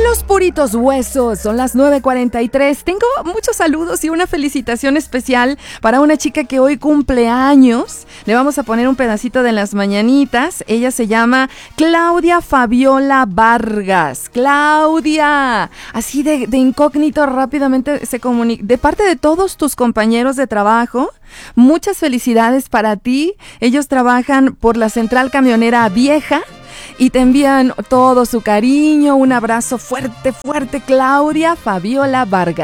los puritos huesos, son las 9:43. Tengo muchos saludos y una felicitación especial para una chica que hoy cumple años. Le vamos a poner un pedacito de las mañanitas. Ella se llama Claudia Fabiola Vargas. Claudia, así de incógnito rápidamente se comunica. De parte de todos tus compañeros de trabajo, muchas felicidades para ti. Ellos trabajan por la Central Camionera Vieja y te envían todo su cariño. Un abrazo fuerte, fuerte, Claudia Fabiola Vargas.